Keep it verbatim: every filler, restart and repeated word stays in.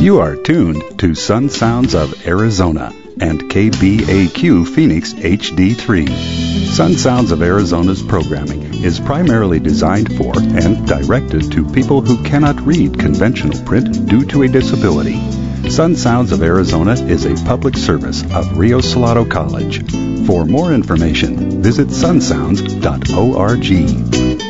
You are tuned to Sun Sounds of Arizona and K B A Q Phoenix H D three. Sun Sounds of Arizona's programming is primarily designed for and directed to people who cannot read conventional print due to a disability. Sun Sounds of Arizona is a public service of Rio Salado College. For more information, visit sun sounds dot org.